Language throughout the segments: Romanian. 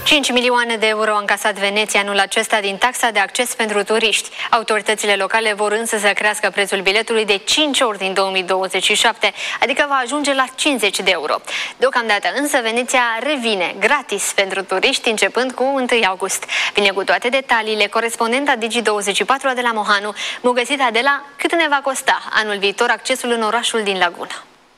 5 milioane de euro a încasat Veneția anul acesta din taxa de acces pentru turiști. Autoritățile locale vor însă să crească prețul biletului de 5 ori din 2027, adică va ajunge la 50 de euro. Deocamdată însă Veneția revine gratis pentru turiști începând cu 1 august. Vine cu toate detaliile corespondenta Digi24 Adela Mohanu. Bun găsit, Adela, cât ne va costa anul viitor accesul în orașul din Laguna?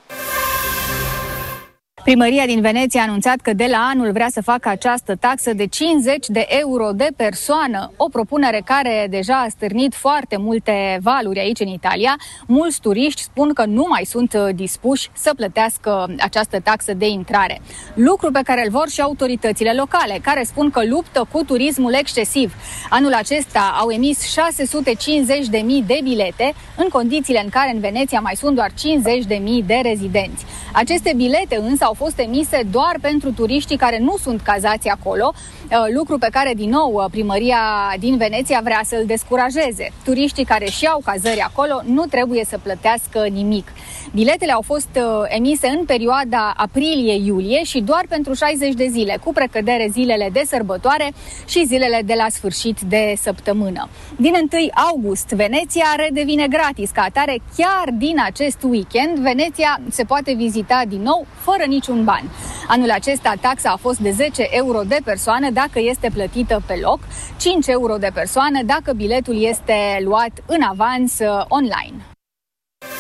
Primăria din Veneția a anunțat că de la anul vrea să facă această taxă de 50 de euro de persoană, o propunere care deja a stârnit foarte multe valuri aici în Italia. Mulți turiști spun că nu mai sunt dispuși să plătească această taxă de intrare. Lucru pe care îl vor și autoritățile locale, care spun că luptă cu turismul excesiv. Anul acesta au emis 650.000 de bilete, în condițiile în care în Veneția mai sunt doar 50.000 de rezidenți. Aceste bilete însă au fost emise doar pentru turiștii care nu sunt cazați acolo, lucru pe care, din nou, primăria din Veneția vrea să-l descurajeze. Turiștii care și-au cazări acolo nu trebuie să plătească nimic. Biletele au fost emise în perioada aprilie-iulie și doar pentru 60 de zile, cu precădere zilele de sărbătoare și zilele de la sfârșit de săptămână. Din 1 august, Veneția redevine gratis. Ca atare, chiar din acest weekend, Veneția se poate vizita din nou fără niciun ban. Anul acesta taxa a fost de 10 euro de persoană dacă este plătită pe loc, 5 euro de persoană dacă biletul este luat în avans online.